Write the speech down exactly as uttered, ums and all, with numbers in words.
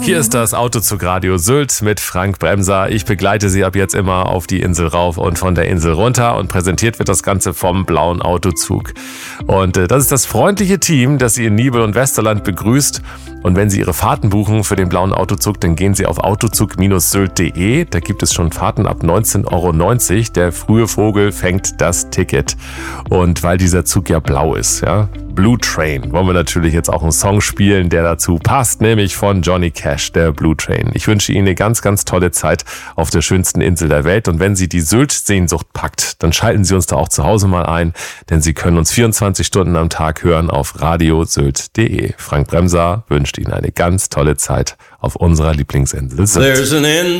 Hier ist das Autozugradio Sylt mit Frank Bremser. Ich begleite Sie ab jetzt immer auf die Insel rauf und von der Insel runter und präsentiert wird das Ganze vom Blauen Autozug. Und äh, das ist das freundliche Team, das Sie in Nibel und Westerland begrüßt. Und wenn Sie Ihre Fahrten buchen für den Blauen Autozug, dann gehen Sie auf autozug Bindestrich sylt Punkt de. Da gibt es schon Fahrten ab neunzehn Euro neunzig. Der frühe Vogel fängt das Ticket. Und weil dieser Zug ja blau ist, ja, Blue Train, wollen wir natürlich jetzt auch einen Song spielen, der dazu passt, nämlich von Johnny Cash, der Blue Train. Ich wünsche Ihnen eine ganz, ganz tolle Zeit auf der schönsten Insel der Welt. Und wenn Sie die Sylt-Sehnsucht packt, dann schalten Sie uns da auch zu Hause mal ein, denn Sie können uns vierundzwanzig Stunden am Tag hören auf radio sylt Punkt de. Frank Bremser wünscht Ihnen eine ganz tolle Zeit auf unserer Lieblingsinsel Sylt.